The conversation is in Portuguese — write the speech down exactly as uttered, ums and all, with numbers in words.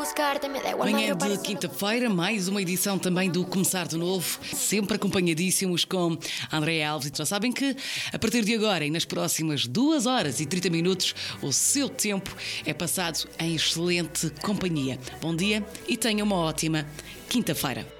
buscarte, me da igual. Manhã de quinta-feira, mais uma edição também do Começar de Novo, sempre acompanhadíssimos com André Alves. E já sabem que a partir de agora e nas próximas duas horas e trinta minutos, o seu tempo é passado em excelente companhia. Bom dia e tenha uma ótima quinta-feira.